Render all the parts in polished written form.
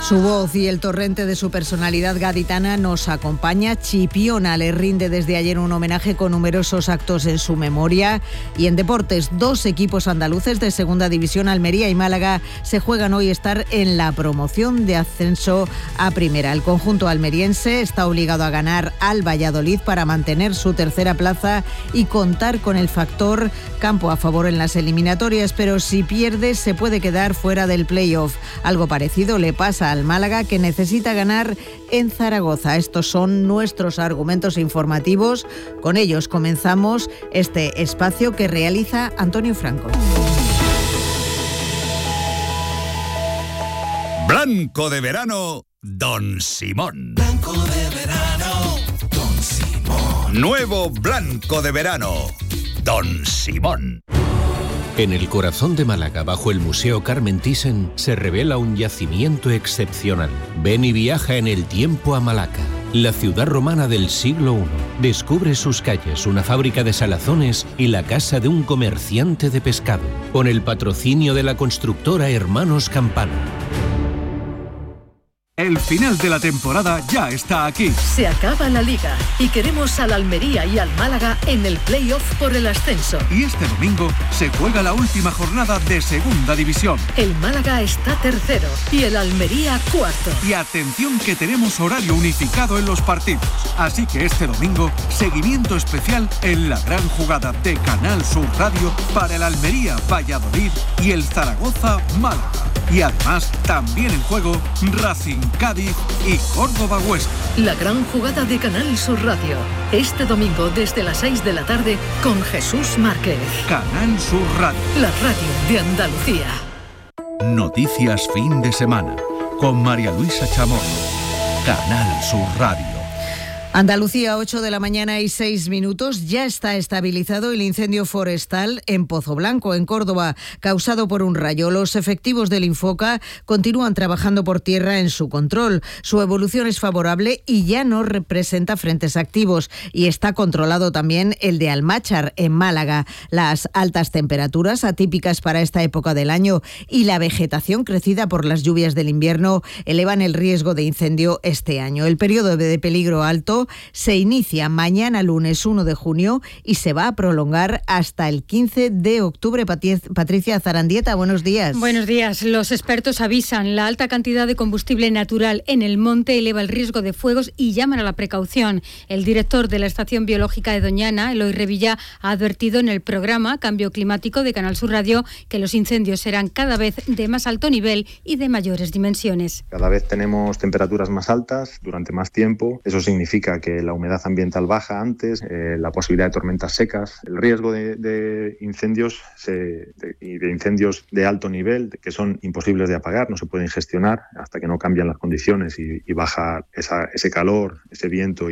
Su voz y el torrente de su personalidad gaditana nos acompaña. Chipiona le rinde desde ayer un homenaje con numerosos actos en su memoria. Y en deportes, 2 equipos andaluces de segunda división, Almería y Málaga, se juegan hoy estar en la promoción de ascenso a primera. El conjunto almeriense está obligado a ganar al Valladolid para mantener su tercera plaza y contar con el factor campo a favor en las eliminatorias, pero si pierde se puede quedar fuera del playoff. Algo parecido le pasa al Málaga, que necesita ganar en Zaragoza. Estos son nuestros argumentos informativos. Con ellos comenzamos este espacio que realiza Antonio Franco. Blanco de verano, Don Simón. Blanco de verano, Don Simón. Nuevo Blanco de verano, Don Simón. En el corazón de Málaga, bajo el Museo Carmen Thyssen, se revela un yacimiento excepcional. Ven y viaja en el tiempo a Malaca, la ciudad romana del siglo I. Descubre sus calles, una fábrica de salazones y la casa de un comerciante de pescado, con el patrocinio de la constructora Hermanos Campana. El final de la temporada ya está aquí. Se acaba la Liga y queremos al Almería y al Málaga en el playoff por el ascenso. Y este domingo se juega la última jornada de Segunda División. El Málaga está tercero y el Almería cuarto. Y atención que tenemos horario unificado en los partidos. Así que este domingo, seguimiento especial en la gran jugada de Canal Sur Radio para el Almería Valladolid y el Zaragoza Málaga. Y además, también en juego, Racing Cádiz y Córdoba Huesca. La gran jugada de Canal Sur Radio. Este domingo desde las 6 de la tarde con Jesús Márquez. Canal Sur Radio. La radio de Andalucía. Noticias fin de semana con María Luisa Chamorro. Canal Sur Radio. Andalucía, 8 de la mañana y 6 minutos. Ya está estabilizado el incendio forestal en Pozo Blanco, en Córdoba, causado por un rayo. Los efectivos del Infoca continúan trabajando por tierra en su control. Su evolución es favorable y ya no representa frentes activos. Y está controlado también el de Almáchar, en Málaga. Las altas temperaturas, atípicas para esta época del año, y la vegetación crecida por las lluvias del invierno elevan el riesgo de incendio este año. El periodo de peligro alto se inicia mañana lunes 1 de junio y se va a prolongar hasta el 15 de octubre. Patricia Zarandieta, buenos días. Buenos días. Los expertos avisan, la alta cantidad de combustible natural en el monte eleva el riesgo de fuegos y llaman a la precaución. El director de la Estación Biológica de Doñana, Eloy Revilla, ha advertido en el programa Cambio Climático de Canal Sur Radio que los incendios serán cada vez de más alto nivel y de mayores dimensiones. Cada vez tenemos temperaturas más altas durante más tiempo. Eso significa que la humedad ambiental baja antes, la posibilidad de tormentas secas, el riesgo de incendios y de incendios de alto nivel que son imposibles de apagar, no se pueden gestionar hasta que no cambian las condiciones y baja ese calor, ese viento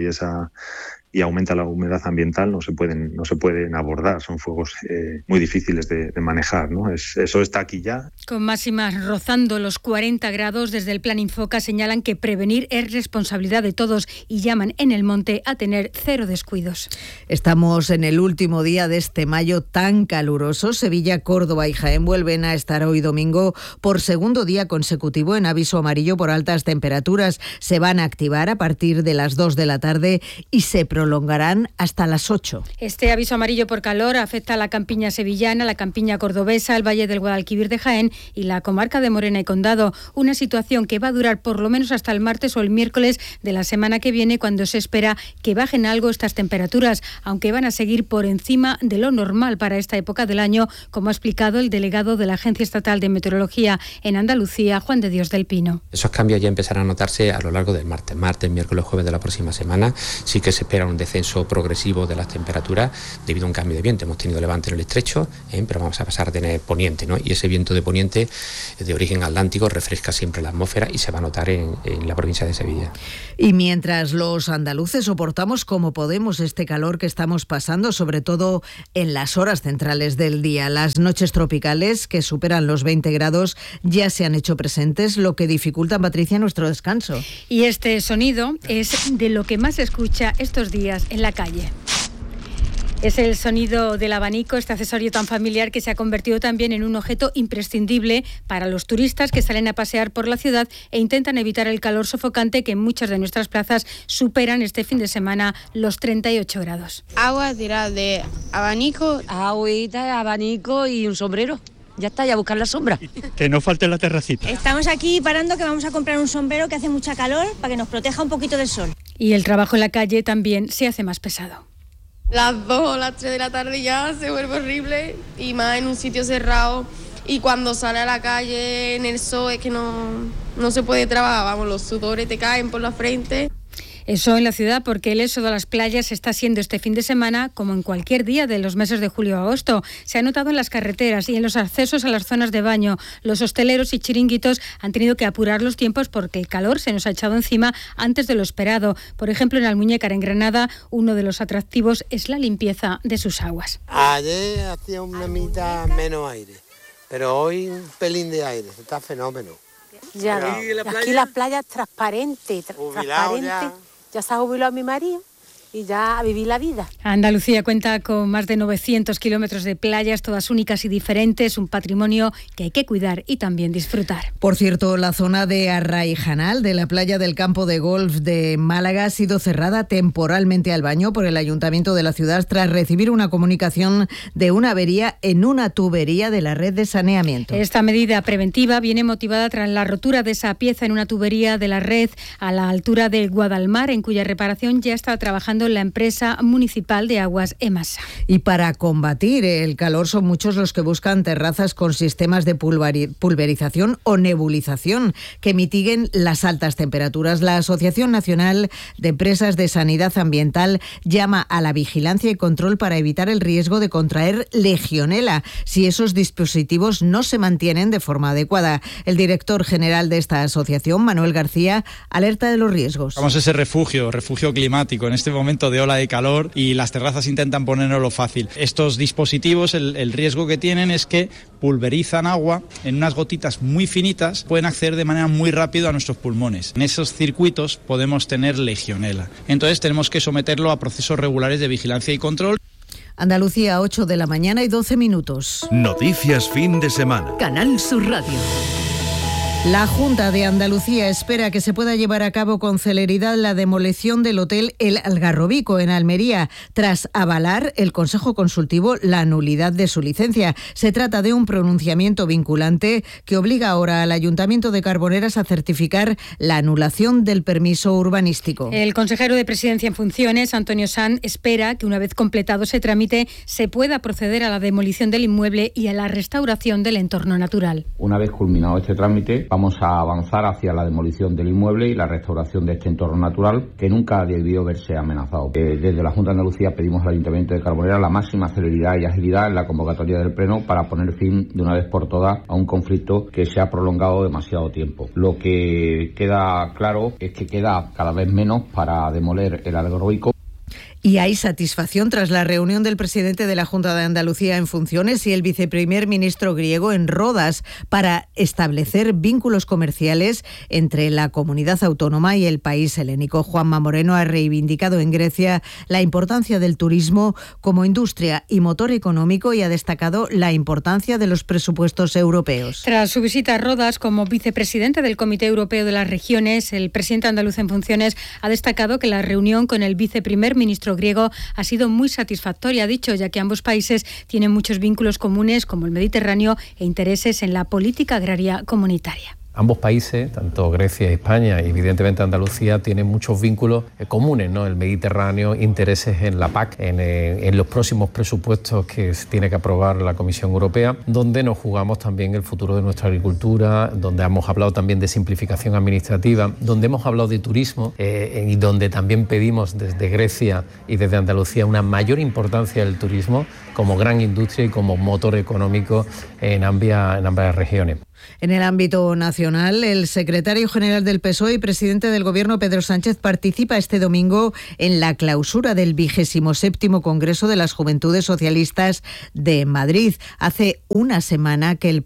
y aumenta la humedad ambiental, no se pueden abordar. Son fuegos muy difíciles de manejar, ¿no? Eso está aquí ya. Con máximas rozando los 40 grados, desde el Plan Infoca señalan que prevenir es responsabilidad de todos y llaman en el monte a tener cero descuidos. Estamos en el último día de este mayo tan caluroso. Sevilla, Córdoba y Jaén vuelven a estar hoy domingo por segundo día consecutivo en aviso amarillo por altas temperaturas. Se van a activar a partir de las 2 de la tarde y se prolongarán hasta las 8. Este aviso amarillo por calor afecta a la campiña sevillana, la campiña cordobesa, el Valle del Guadalquivir de Jaén y la comarca de Morena y Condado. Una situación que va a durar por lo menos hasta el martes o el miércoles de la semana que viene, cuando se espera que bajen algo estas temperaturas, aunque van a seguir por encima de lo normal para esta época del año, como ha explicado el delegado de la Agencia Estatal de Meteorología en Andalucía, Juan de Dios del Pino. Esos cambios ya empezarán a notarse a lo largo del martes, miércoles, jueves de la próxima semana. Sí que se espera un descenso progresivo de las temperaturas debido a un cambio de viento. Hemos tenido levante en el estrecho, pero vamos a pasar a tener poniente, ¿no? Y ese viento de poniente de origen atlántico refresca siempre la atmósfera y se va a notar en la provincia de Sevilla. Y mientras los andaluces soportamos como podemos este calor que estamos pasando, sobre todo en las horas centrales del día, las noches tropicales que superan los 20 grados ya se han hecho presentes, lo que dificulta, Patricia, nuestro descanso. Y este sonido es de lo que más se escucha estos días en la calle. Es el sonido del abanico, este accesorio tan familiar que se ha convertido también en un objeto imprescindible para los turistas que salen a pasear por la ciudad e intentan evitar el calor sofocante que en muchas de nuestras plazas superan este fin de semana los 38 grados. Agua tirada de abanico. Agüita, abanico y un sombrero. Ya está, ya a buscar la sombra. Que no falte la terracita. Estamos aquí parando que vamos a comprar un sombrero que hace mucha calor para que nos proteja un poquito del sol. Y el trabajo en la calle también se hace más pesado. Las 2 o las 3 de la tarde ya se vuelve horrible y más en un sitio cerrado. Y cuando sale a la calle en el sol es que no se puede trabajar, vamos, los sudores te caen por la frente. Eso en la ciudad, porque el éxodo a las playas está siendo este fin de semana como en cualquier día de los meses de julio a agosto. Se ha notado en las carreteras y en los accesos a las zonas de baño. Los hosteleros y chiringuitos han tenido que apurar los tiempos porque el calor se nos ha echado encima antes de lo esperado. Por ejemplo, en Almuñécar, en Granada, uno de los atractivos es la limpieza de sus aguas. Ayer hacía una mitad menos aire, pero hoy un pelín de aire, está fenómeno. Ya, aquí la playa es transparente, ya se ha jubilado mi marido y ya a vivir la vida. Andalucía cuenta con más de 900 kilómetros de playas, todas únicas y diferentes, un patrimonio que hay que cuidar y también disfrutar. Por cierto, la zona de Arraijanal, de la playa del campo de golf de Málaga, ha sido cerrada temporalmente al baño por el Ayuntamiento de la ciudad tras recibir una comunicación de una avería en una tubería de la red de saneamiento. Esta medida preventiva viene motivada tras la rotura de esa pieza en una tubería de la red a la altura del Guadalmar, en cuya reparación ya está trabajando la empresa municipal de aguas EMASA. Y para combatir el calor son muchos los que buscan terrazas con sistemas de pulverización o nebulización que mitiguen las altas temperaturas. La Asociación Nacional de Empresas de Sanidad Ambiental llama a la vigilancia y control para evitar el riesgo de contraer legionela si esos dispositivos no se mantienen de forma adecuada. El director general de esta asociación, Manuel García, alerta de los riesgos. Vamos a ese refugio climático en este momento de ola de calor y las terrazas intentan ponernoslo fácil. Estos dispositivos, el riesgo que tienen es que pulverizan agua en unas gotitas muy finitas, pueden acceder de manera muy rápida a nuestros pulmones. En esos circuitos podemos tener legionela. Entonces tenemos que someterlo a procesos regulares de vigilancia y control. Andalucía, 8 de la mañana y 12 minutos. Noticias fin de semana. Canal Sur Radio. La Junta de Andalucía espera que se pueda llevar a cabo con celeridad la demolición del hotel El Algarrobico en Almería, tras avalar el Consejo Consultivo la nulidad de su licencia. Se trata de un pronunciamiento vinculante que obliga ahora al Ayuntamiento de Carboneras a certificar la anulación del permiso urbanístico. El consejero de Presidencia en funciones, Antonio Sanz, espera que una vez completado ese trámite se pueda proceder a la demolición del inmueble y a la restauración del entorno natural. Una vez culminado este trámite, vamos a avanzar hacia la demolición del inmueble y la restauración de este entorno natural que nunca debió verse amenazado. Desde la Junta de Andalucía pedimos al Ayuntamiento de Carbonera la máxima celeridad y agilidad en la convocatoria del Pleno para poner fin de una vez por todas a un conflicto que se ha prolongado demasiado tiempo. Lo que queda claro es que queda cada vez menos para demoler el Algarrobico. Y hay satisfacción tras la reunión del presidente de la Junta de Andalucía en funciones y el viceprimer ministro griego en Rodas para establecer vínculos comerciales entre la comunidad autónoma y el país helénico. Juanma Moreno ha reivindicado en Grecia la importancia del turismo como industria y motor económico y ha destacado la importancia de los presupuestos europeos. Tras su visita a Rodas como vicepresidente del Comité Europeo de las Regiones, el presidente andaluz en funciones ha destacado que la reunión con el viceprimer ministro griego ha sido muy satisfactoria, ha dicho, ya que ambos países tienen muchos vínculos comunes como el Mediterráneo e intereses en la política agraria comunitaria. Ambos países, tanto Grecia y España y evidentemente Andalucía, tienen muchos vínculos comunes, ¿no? El Mediterráneo, intereses en la PAC, en los próximos presupuestos que se tiene que aprobar la Comisión Europea, donde nos jugamos también el futuro de nuestra agricultura, donde hemos hablado también de simplificación administrativa, donde hemos hablado de turismo y donde también pedimos desde Grecia y desde Andalucía una mayor importancia del turismo como gran industria y como motor económico en ambas regiones. En el ámbito nacional, el secretario general del PSOE y presidente del Gobierno, Pedro Sánchez, participa este domingo en la clausura del 27º Congreso de las Juventudes Socialistas de Madrid. Hace una semana que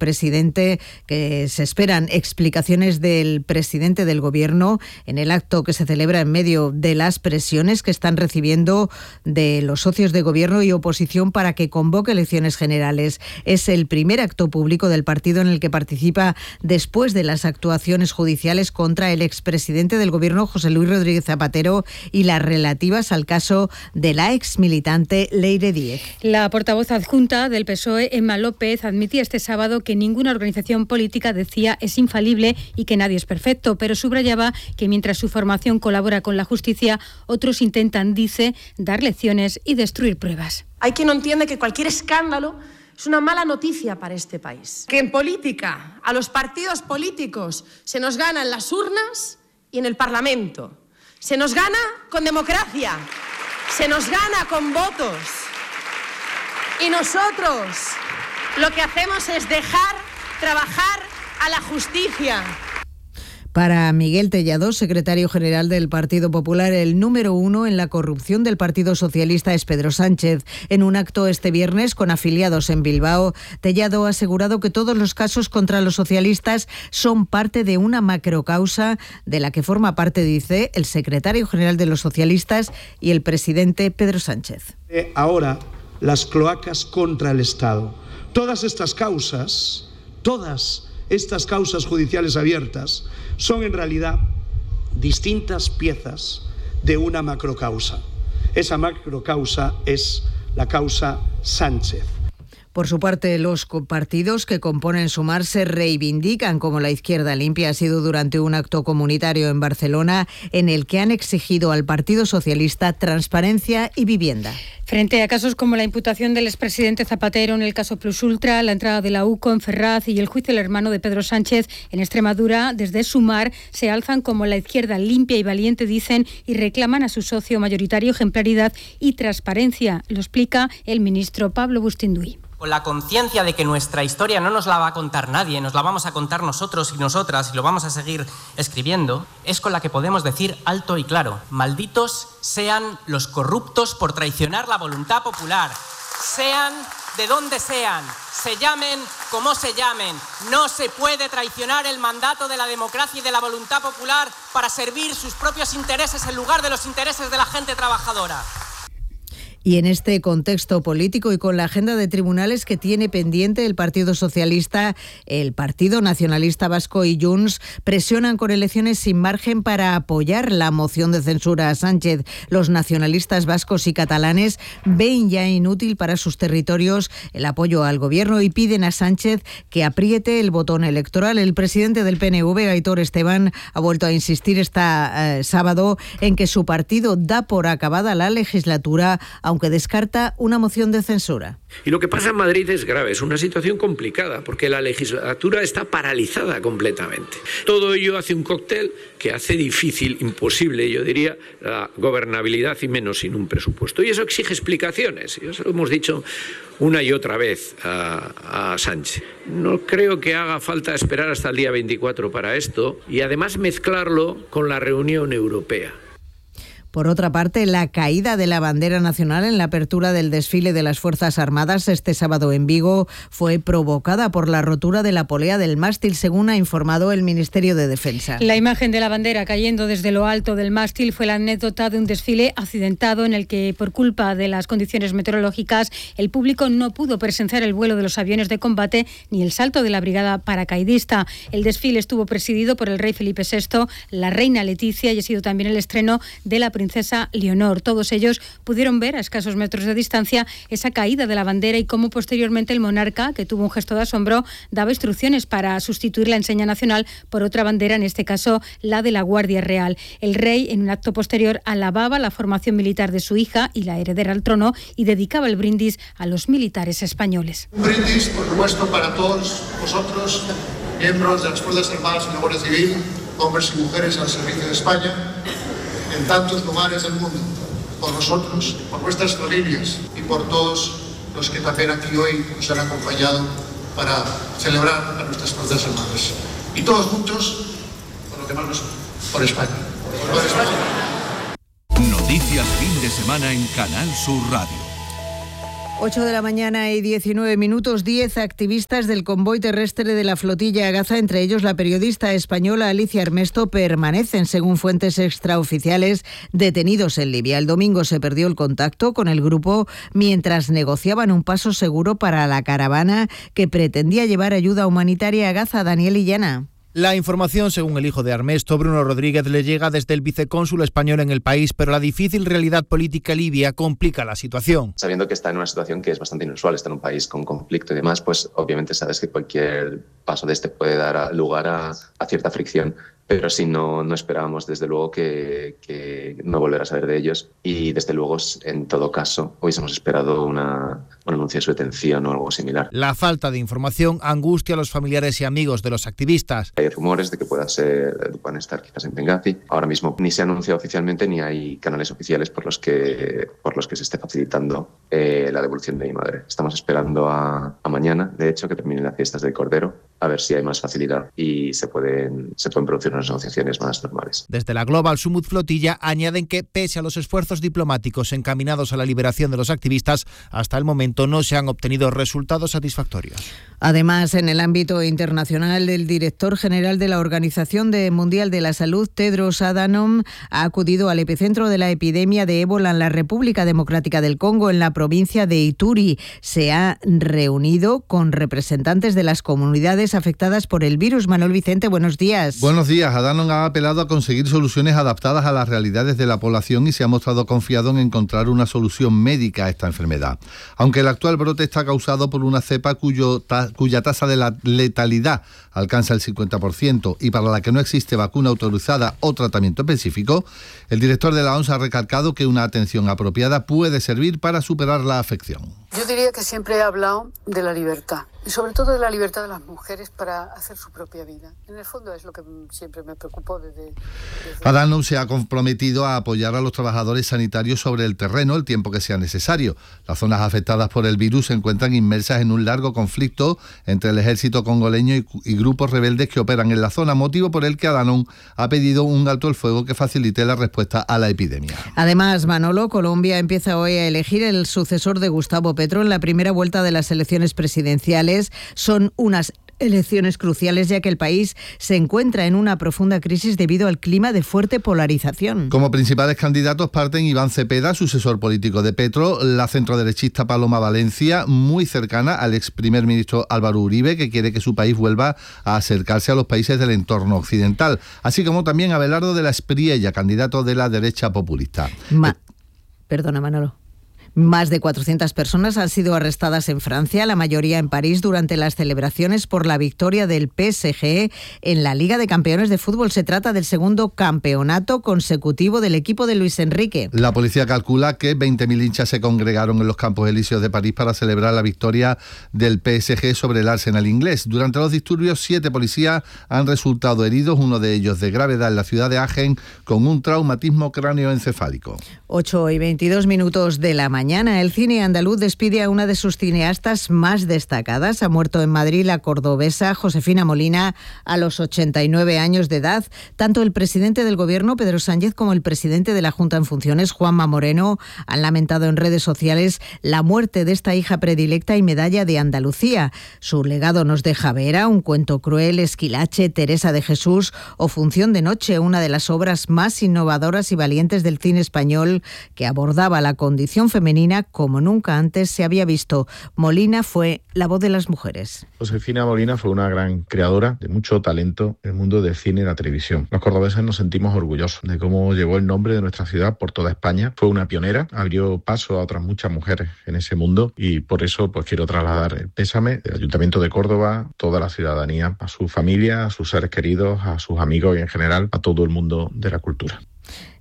se esperan explicaciones del presidente del Gobierno en el acto que se celebra en medio de las presiones que están recibiendo de los socios de Gobierno y oposición para que convoque elecciones generales. Es el primer acto público del partido en el que participa después de las actuaciones judiciales contra el expresidente del Gobierno, José Luis Rodríguez Zapatero, y las relativas al caso de la exmilitante Leire Díez. La portavoz adjunta del PSOE, Emma López, admitía este sábado que ninguna organización política, decía, es infalible y que nadie es perfecto, pero subrayaba que mientras su formación colabora con la justicia, otros intentan, dice, dar lecciones y destruir pruebas. Hay quien no entiende que cualquier escándalo es una mala noticia para este país. Que en política, a los partidos políticos se nos gana en las urnas y en el Parlamento. Se nos gana con democracia, se nos gana con votos. Y nosotros lo que hacemos es dejar trabajar a la justicia. Para Miguel Tellado, secretario general del Partido Popular, el número 1 en la corrupción del Partido Socialista es Pedro Sánchez. En un acto este viernes con afiliados en Bilbao, Tellado ha asegurado que todos los casos contra los socialistas son parte de una macrocausa de la que forma parte, dice, el secretario general de los socialistas y el presidente Pedro Sánchez. Ahora, las cloacas contra el Estado. Todas estas causas judiciales abiertas son en realidad distintas piezas de una macrocausa. Esa macrocausa es la causa Sánchez. Por su parte, los partidos que componen Sumar se reivindican como la Izquierda Limpia. Ha sido durante un acto comunitario en Barcelona en el que han exigido al Partido Socialista transparencia y vivienda. Frente a casos como la imputación del expresidente Zapatero en el caso Plus Ultra, la entrada de la UCO en Ferraz y el juicio del hermano de Pedro Sánchez en Extremadura, desde Sumar se alzan como la izquierda limpia y valiente, dicen, y reclaman a su socio mayoritario ejemplaridad y transparencia. Lo explica el ministro Pablo Bustinduy. Con la conciencia de que nuestra historia no nos la va a contar nadie, nos la vamos a contar nosotros y nosotras y lo vamos a seguir escribiendo, es con la que podemos decir alto y claro: malditos sean los corruptos por traicionar la voluntad popular, sean de donde sean, se llamen como se llamen. No se puede traicionar el mandato de la democracia y de la voluntad popular para servir sus propios intereses en lugar de los intereses de la gente trabajadora. Y en este contexto político y con la agenda de tribunales que tiene pendiente el Partido Socialista, el Partido Nacionalista Vasco y Junts presionan con elecciones sin margen para apoyar la moción de censura a Sánchez. Los nacionalistas vascos y catalanes ven ya inútil para sus territorios el apoyo al gobierno y piden a Sánchez que apriete el botón electoral. El presidente del PNV, Aitor Esteban, ha vuelto a insistir sábado en que su partido da por acabada la legislatura, aunque descarta una moción de censura. Y lo que pasa en Madrid es grave, es una situación complicada, porque la legislatura está paralizada completamente. Todo ello hace un cóctel que hace difícil, imposible, yo diría, la gobernabilidad y menos sin un presupuesto. Y eso exige explicaciones, y eso lo hemos dicho una y otra vez a Sánchez. No creo que haga falta esperar hasta el día 24 para esto, y además mezclarlo con la reunión europea. Por otra parte, la caída de la bandera nacional en la apertura del desfile de las Fuerzas Armadas este sábado en Vigo fue provocada por la rotura de la polea del mástil, según ha informado el Ministerio de Defensa. La imagen de la bandera cayendo desde lo alto del mástil fue la anécdota de un desfile accidentado en el que, por culpa de las condiciones meteorológicas, el público no pudo presenciar el vuelo de los aviones de combate ni el salto de la brigada paracaidista. El desfile estuvo presidido por el rey Felipe VI, la reina Leticia y ha sido también el estreno de la princesa Leonor. Todos ellos pudieron ver a escasos metros de distancia esa caída de la bandera y cómo posteriormente el monarca, que tuvo un gesto de asombro, daba instrucciones para sustituir la enseña nacional por otra bandera, en este caso la de la Guardia Real. El rey, en un acto posterior, alababa la formación militar de su hija y la heredera al trono y dedicaba el brindis a los militares españoles. Un brindis, por supuesto, para todos vosotros, miembros de las Fuerzas Armadas y la Guardia Civil, hombres y mujeres al servicio de España, en tantos lugares del mundo, por vosotros, por vuestras familias y por todos los que también aquí hoy nos han acompañado para celebrar a nuestras fuerzas armadas. Y todos juntos, por lo que más nos une, por España. Por España. Noticias fin de semana en Canal Sur Radio. 8 de la mañana y 19 minutos, 10 activistas del convoy terrestre de la flotilla Gaza, entre ellos la periodista española Alicia Armesto, permanecen, según fuentes extraoficiales, detenidos en Libia. El domingo se perdió el contacto con el grupo mientras negociaban un paso seguro para la caravana que pretendía llevar ayuda humanitaria a Gaza. Daniel Illana. La información, según el hijo de Armesto, Bruno Rodríguez, le llega desde el vicecónsul español en el país, pero la difícil realidad política libia complica la situación. Sabiendo que está en una situación que es bastante inusual, está en un país con conflicto y demás, pues obviamente sabes que cualquier paso de este puede dar lugar a cierta fricción. Pero sí, no esperábamos desde luego que no volver a saber de ellos, y desde luego en todo caso hubiésemos esperado un anuncio de su detención o algo similar. La falta de información angustia a los familiares y amigos de los activistas. Hay rumores de que puedan estar quizás en Benghazi. Ahora mismo ni se anuncia oficialmente ni hay canales oficiales por los que se esté facilitando la devolución de mi madre. Estamos esperando a mañana, de hecho, que terminen las fiestas del Cordero, a ver si hay más facilidad y se pueden producir unas negociaciones más normales. Desde la Global Sumut Flotilla añaden que, pese a los esfuerzos diplomáticos encaminados a la liberación de los activistas, hasta el momento no se han obtenido resultados satisfactorios. Además, en el ámbito internacional, el director general de la Organización Mundial de la Salud, Tedros Adhanom, ha acudido al epicentro de la epidemia de ébola en la República Democrática del Congo, en la provincia de Ituri. Se ha reunido con representantes de las comunidades afectadas por el virus. Manuel Vicente, buenos días. Buenos días. Adhanom ha apelado a conseguir soluciones adaptadas a las realidades de la población y se ha mostrado confiado en encontrar una solución médica a esta enfermedad. Aunque el actual brote está causado por una cepa cuya tasa de la letalidad alcanza el 50% y para la que no existe vacuna autorizada o tratamiento específico, el director de la OMS ha recalcado que una atención apropiada puede servir para superar la afección. Yo diría que siempre he hablado de la libertad y sobre todo de la libertad de las mujeres para hacer su propia vida. En el fondo es lo que siempre me preocupó desde... Adhanom se ha comprometido a apoyar a los trabajadores sanitarios sobre el terreno el tiempo que sea necesario. Las zonas afectadas por el virus se encuentran inmersas en un largo conflicto entre el ejército congoleño y grupos rebeldes que operan en la zona, motivo por el que Adhanom ha pedido un alto el fuego que facilite la respuesta a la epidemia. Además, Manolo, Colombia empieza hoy a elegir el sucesor de Gustavo Petro en la primera vuelta de las elecciones presidenciales. Son unas elecciones cruciales, ya que el país se encuentra en una profunda crisis debido al clima de fuerte polarización. Como principales candidatos parten Iván Cepeda, sucesor político de Petro, la centroderechista Paloma Valencia, muy cercana al ex primer ministro Álvaro Uribe, que quiere que su país vuelva a acercarse a los países del entorno occidental, así como también Abelardo de la Espriella, candidato de la derecha populista. Perdona, Manolo. Más de 400 personas han sido arrestadas en Francia, la mayoría en París, durante las celebraciones por la victoria del PSG en la Liga de Campeones de Fútbol. Se trata del segundo campeonato consecutivo del equipo de Luis Enrique. La policía calcula que 20.000 hinchas se congregaron en los Campos Elíseos de París para celebrar la victoria del PSG sobre el Arsenal inglés. Durante los disturbios, 7 policías han resultado heridos, uno de ellos de gravedad en la ciudad de Agen, con un traumatismo cráneoencefálico. 8:22 de la mañana. El cine andaluz despide a una de sus cineastas más destacadas. Ha muerto en Madrid la cordobesa Josefina Molina a los 89 años de edad. Tanto el presidente del Gobierno, Pedro Sánchez, como el presidente de la Junta en funciones, Juanma Moreno, han lamentado en redes sociales la muerte de esta hija predilecta y medalla de Andalucía. Su legado nos deja Vera, Un cuento cruel, Esquilache, Teresa de Jesús o Función de noche, una de las obras más innovadoras y valientes del cine español, que abordaba la condición femenina como nunca antes se había visto. Molina fue la voz de las mujeres. Josefina Molina fue una gran creadora de mucho talento en el mundo del cine y la televisión. Los cordobeses nos sentimos orgullosos de cómo llevó el nombre de nuestra ciudad por toda España. Fue una pionera, abrió paso a otras muchas mujeres en ese mundo y por eso quiero trasladar el pésame del Ayuntamiento de Córdoba, toda la ciudadanía, a su familia, a sus seres queridos, a sus amigos y en general a todo el mundo de la cultura.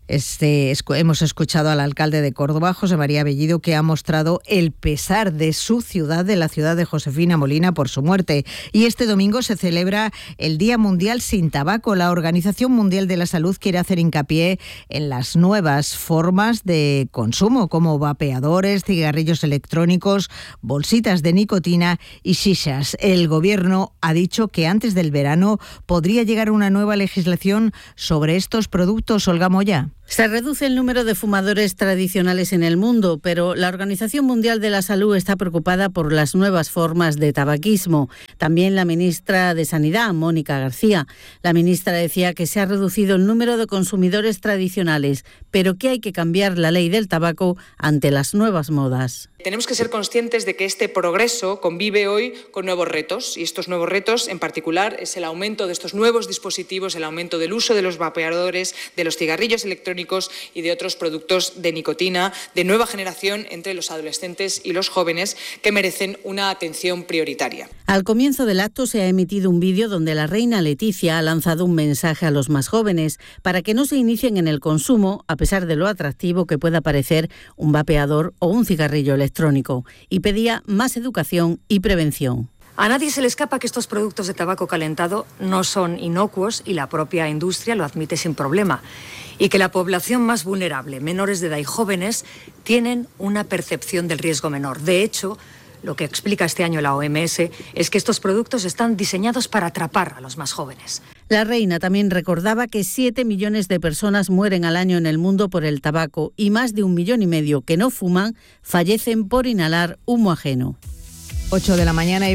Hemos escuchado al alcalde de Córdoba, José María Bellido, que ha mostrado el pesar de su ciudad, de la ciudad de Josefina Molina, por su muerte. Y este domingo se celebra el Día Mundial sin Tabaco. La Organización Mundial de la Salud quiere hacer hincapié en las nuevas formas de consumo, como vapeadores, cigarrillos electrónicos, bolsitas de nicotina y shishas. El Gobierno ha dicho que antes del verano podría llegar una nueva legislación sobre estos productos. Olga Moya. Se reduce el número de fumadores tradicionales en el mundo, pero la Organización Mundial de la Salud está preocupada por las nuevas formas de tabaquismo. También la ministra de Sanidad, Mónica García. La ministra decía que se ha reducido el número de consumidores tradicionales, pero que hay que cambiar la ley del tabaco ante las nuevas modas. Tenemos que ser conscientes de que este progreso convive hoy con nuevos retos, y estos nuevos retos en particular es el aumento de estos nuevos dispositivos, el aumento del uso de los vapeadores, de los cigarrillos electrónicos y de otros productos de nicotina de nueva generación entre los adolescentes y los jóvenes que merecen una atención prioritaria. Al comienzo del acto se ha emitido un vídeo donde la reina Leticia ha lanzado un mensaje a los más jóvenes para que no se inicien en el consumo a pesar de lo atractivo que pueda parecer un vapeador o un cigarrillo electrónico, y pedía más educación y prevención. A nadie se le escapa que estos productos de tabaco calentado no son inocuos y la propia industria lo admite sin problema. Y que la población más vulnerable, menores de edad y jóvenes, tienen una percepción del riesgo menor. De hecho, lo que explica este año la OMS es que estos productos están diseñados para atrapar a los más jóvenes. La reina también recordaba que 7 millones de personas mueren al año en el mundo por el tabaco y más de 1,5 millones que no fuman fallecen por inhalar humo ajeno. 8 de la mañana y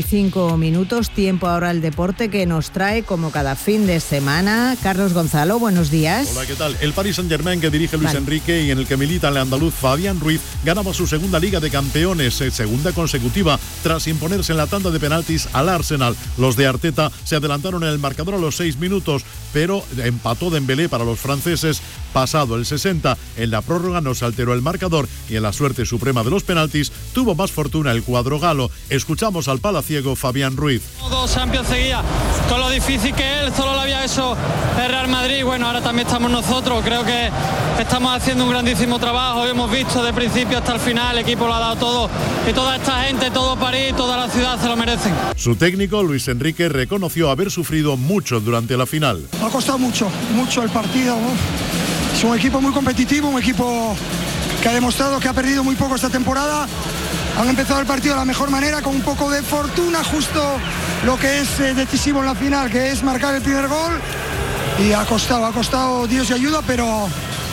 25 minutos, tiempo ahora al deporte que nos trae como cada fin de semana Carlos Gonzalo, buenos días. Hola, ¿qué tal? El Paris Saint-Germain que dirige Luis Enrique y en el que milita el andaluz Fabián Ruiz ganaba su segunda Liga de Campeones, segunda consecutiva, tras imponerse en la tanda de penaltis al Arsenal. Los de Arteta se adelantaron en el marcador a los 6 minutos, pero empató Dembélé para los franceses pasado el 60. En la prórroga no se alteró el marcador y en la suerte suprema de los penaltis tuvo más fortuna el cuadro galo. Escuchamos al palaciego Fabián Ruiz. 2 Champions seguidas, con lo difícil que él solo lo había hecho el Real Madrid. Bueno, ahora también estamos nosotros. Creo que estamos haciendo un grandísimo trabajo. Hemos visto de principio hasta el final, el equipo lo ha dado todo. Y toda esta gente, todo París, toda la ciudad se lo merecen. Su técnico, Luis Enrique, reconoció haber sufrido mucho durante la final. Ha costado mucho el partido, ¿no? Es un equipo muy competitivo, un equipo que ha demostrado que ha perdido muy poco esta temporada. Han empezado el partido de la mejor manera, con un poco de fortuna, justo lo que es decisivo en la final, que es marcar el primer gol. Y ha costado Dios y ayuda, pero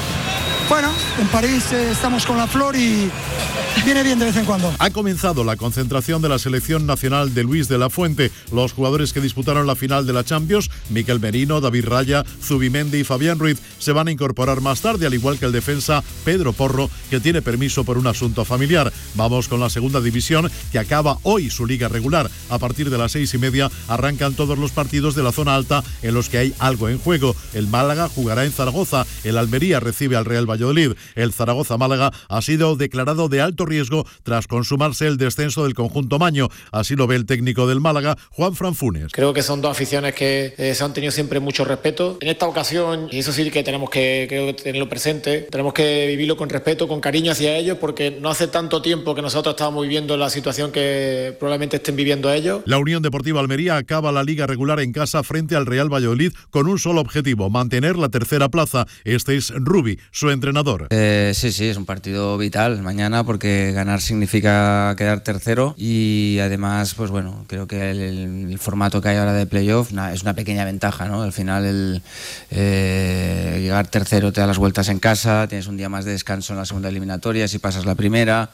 bueno, en París estamos con la flor y viene bien de vez en cuando. Ha comenzado la concentración de la selección nacional de Luis de la Fuente. Los jugadores que disputaron la final de la Champions, Mikel Merino, David Raya, Zubimendi y Fabián Ruiz, se van a incorporar más tarde, al igual que el defensa Pedro Porro, que tiene permiso por un asunto familiar. Vamos con la segunda división, que acaba hoy su liga regular. A partir de las 6:30 arrancan todos los partidos de la zona alta en los que hay algo en juego. El Málaga jugará en Zaragoza, el Almería recibe al Real Valladolid. El Zaragoza-Málaga ha sido declarado de alto riesgo tras consumarse el descenso del conjunto maño. Así lo ve el técnico del Málaga, Juan Fran Funes. Creo que son dos aficiones que se han tenido siempre mucho respeto. En esta ocasión, y eso sí que tenemos que tenerlo presente, tenemos que vivirlo con respeto, con cariño hacia ellos, porque no hace tanto tiempo que nosotros estábamos viviendo la situación que probablemente estén viviendo ellos. La Unión Deportiva Almería acaba la liga regular en casa frente al Real Valladolid con un solo objetivo, mantener la tercera plaza. Este es Rubi, su entrenador. Sí, es un partido vital mañana porque ganar significa quedar tercero y además, pues bueno, creo que el formato que hay ahora de playoff es una pequeña ventaja, ¿no? Al final llegar tercero te da las vueltas en casa, tienes un día más de descanso en la segunda eliminatoria si pasas la primera,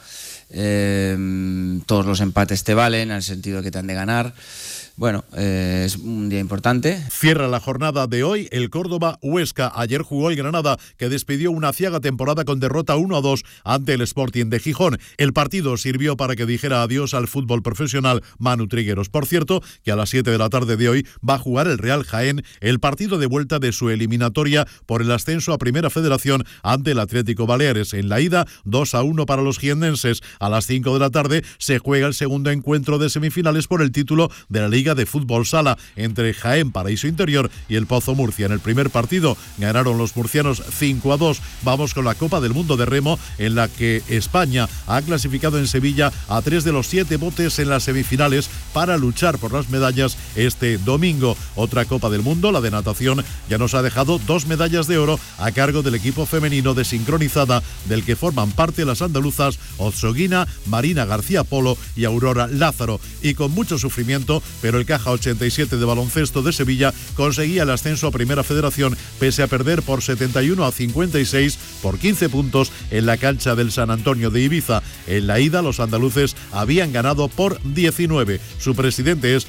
todos los empates te valen en el sentido que te han de ganar. Bueno, es un día importante. Cierra la jornada de hoy el Córdoba-Huesca. Ayer jugó el Granada, que despidió una aciaga temporada con derrota 1-2 ante el Sporting de Gijón. El partido sirvió para que dijera adiós al fútbol profesional Manu Trigueros. Por cierto, que a las 7 de la tarde de hoy va a jugar el Real Jaén el partido de vuelta de su eliminatoria por el ascenso a Primera Federación ante el Atlético Baleares. En la ida, 2-1 para los jiennenses. A las 5 de la tarde se juega el segundo encuentro de semifinales por el título de la Liga Liga de Fútbol Sala entre Jaén, Paraíso Interior y el Pozo Murcia. En el primer partido ganaron los murcianos 5-2. Vamos con la Copa del Mundo de Remo, en la que España ha clasificado en Sevilla a 3 de los 7 botes en las semifinales para luchar por las medallas este domingo. Otra Copa del Mundo, la de natación, ya nos ha dejado 2 medallas de oro a cargo del equipo femenino de sincronizada, del que forman parte las andaluzas Otsoguina, Marina García Polo y Aurora Lázaro. Y con mucho sufrimiento, pero el Caja 87 de baloncesto de Sevilla conseguía el ascenso a Primera Federación pese a perder por 71-56 por 15 puntos en la cancha del San Antonio de Ibiza. En la ida los andaluces habían ganado por 19. Su presidente es